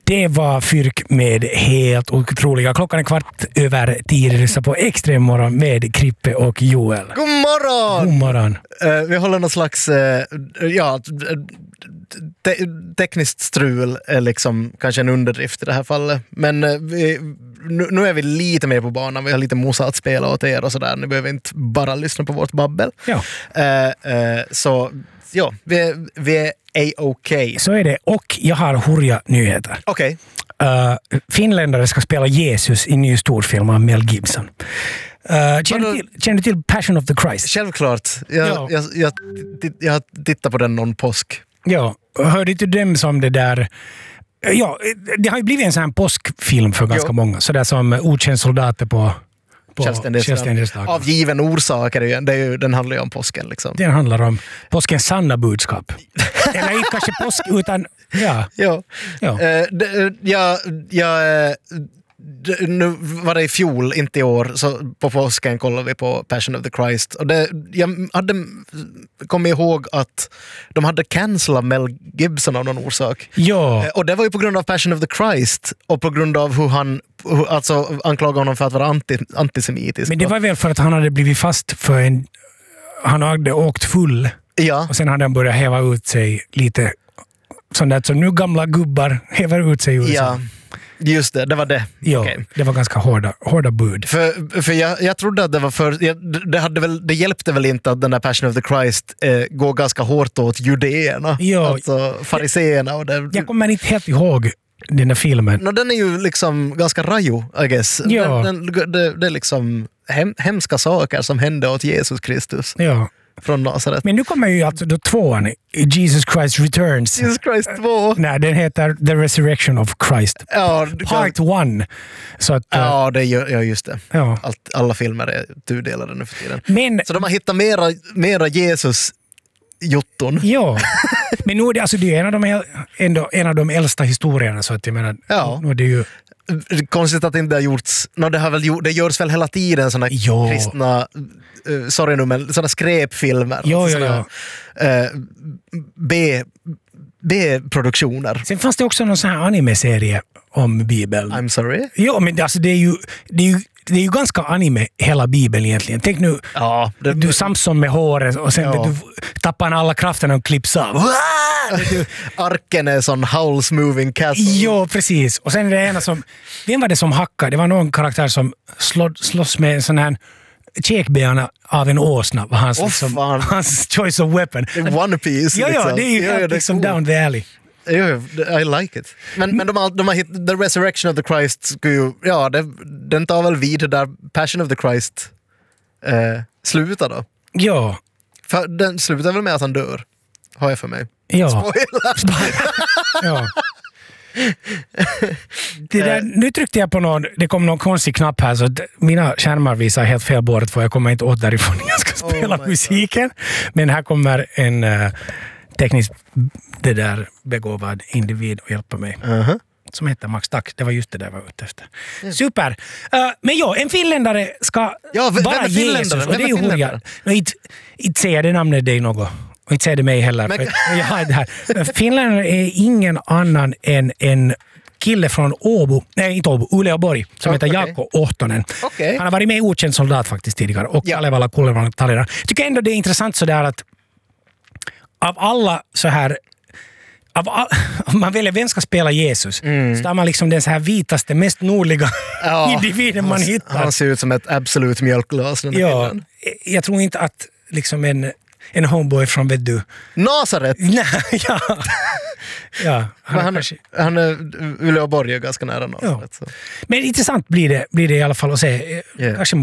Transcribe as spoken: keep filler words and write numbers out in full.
Det var Fyrk med helt otroliga. Klockan är kvart över tio. Lyssna på Extremmorgon med Krippe och Joel. God morgon! God morgon. Uh, vi håller någon slags uh, ja, te- tekniskt strul är liksom kanske en underdrift i det här fallet. Men uh, vi, nu, nu är vi lite mer på banan. Vi har lite Mosa att spela åt er och sådär. Ni behöver inte bara lyssna på vårt babbel. Ja. Uh, uh, så ja, vi är, vi är A-OK. Så är det. Och jag har hurriga nyheter. Okej. Okay. Uh, finländare ska spela Jesus i en ny storfilm av Mel Gibson. Uh, känner, du till, känner du till Passion of the Christ? Självklart. Jag, ja. jag, jag, jag, jag tittar på den någon påsk. Ja, hörde du dem som det där... Ja, det har ju blivit en sån här påskfilm för ganska jo. många. Sådär som Okänd soldater på... Självständighetsdagen. Av given orsak är det ju, det är ju, den handlar ju om påsken liksom. Den handlar om påskens sanna budskap. Eller inte kanske påsk utan ja. Ja. Ja. Uh, det, jag, jag, det, nu var det i fjol, inte i år, så på påsken kollade vi på Passion of the Christ och det, jag hade kommit ihåg att de hade cancelat Mel Gibson av någon orsak. Ja. Uh, och det var ju på grund av Passion of the Christ och på grund av hur han alltså anklagade honom för att vara anti, antisemitisk. Men det var väl för att han hade blivit fast för en... Han hade åkt full. Ja. Och sen hade han börjat häva ut sig lite sånt där som nu gamla gubbar häver ut sig ur. Ja, just det. Det var det. Ja, okay. Det var ganska hårda, hårda bud. För, för jag, jag trodde att det var för... Jag, det, hade väl, det hjälpte väl inte att den där Passion of the Christ eh, går ganska hårt åt judeerna. Ja. Alltså fariseerna. Och det. Jag kommer inte helt ihåg den där filmen. No, den är ju liksom ganska rajo, I guess. Ja. Den, den, det, det är liksom hem, hemska saker som hände åt Jesus Kristus. Ja. Från Nazaret. Men nu kommer ju alltså då tvåan, Jesus Christ Returns. Jesus Christ två. Nej, den heter The Resurrection of Christ. Ja, Part kan... one. Så att, ja, det gör, ja, just det. Ja. Allt, alla filmer är tudelade nu för tiden. Men, så de har hittat mera, mera Jesus jotton. Ja, men nu är det, alltså, det är en av, de, ändå, en av de äldsta historierna, så att jag menar, ja. Nu är det ju... Konstigt att det inte har gjorts, no, det, har väl gjort, det görs väl hela tiden såna ja. kristna, uh, sorry nu, men såna skräpfilmer. Ja, alltså, ja, ja. Uh, B, B-produktioner. Sen fanns det också någon sån här anime-serie om Bibeln. I'm sorry? Ja, men alltså, det är ju... Det är ju Det är ju ganska anime hela Bibeln egentligen. Tänk nu, ja, det, du Samson med håret och sen ja. du tappar alla krafterna och klipps av. Arken är sån Howl's Moving Castle. Ja, precis. Och sen är det ena som... Vem var det som hackade? Det var någon karaktär som slå, slåss med en sån här käkbena av en åsna. Var hans, oh, liksom, hans choice of weapon. One Piece. Ja, ja, liksom. det är ju ja, ja, liksom cool. Down the alley. I like it. Men, men de har, de har hit, The Resurrection of the Christ skulle ju, ja, det, den tar väl vid där Passion of the Christ eh, slutar då. Ja. För den slutar väl med att han dör, har jag för mig. Ja. Spoiler! Ja. Det där, nu tryckte jag på någon, det kom någon konstig knapp här så att mina skärmar visar helt fel båret för jag kommer inte åt därifrån när jag ska spela oh musiken. God. Men här kommer en uh, teknisk det där begåvad individ och hjälpa mig. Uh-huh. Som heter Max Tack. Det var just det där jag var ute efter. Mm. Super! Uh, men ja, en finländare ska ja, v- vara Jesus. Och det är ju hurja. Inte, inte säger det namnet dig något. Och inte säger det mig heller. Men... För jag har det här. Finländare är ingen annan än en kille från Åbo, nej inte Åbo, Uleåborg, som oh, heter okay. Jaakko Ohtonen. Okay. Han har varit med i Okänd soldat faktiskt tidigare. Och ja. Kalevala Kullevan Talena. Jag tycker ändå det är intressant sådär att av alla så här av all, om man väljer vem ska spela Jesus mm. så tar man liksom den så här vitaste, mest nordliga ja, individen man han, hittar. Han ser ut som ett absolut mjölkglas. Ja, jag tror inte att liksom en, en homeboy från, vet du... Nazaret? Nej, ja. ja han, han, kanske... han är Uleåborg är ganska nära Nazaret. Ja. Men intressant blir det, blir det i alla fall att se. Yeah. Kanske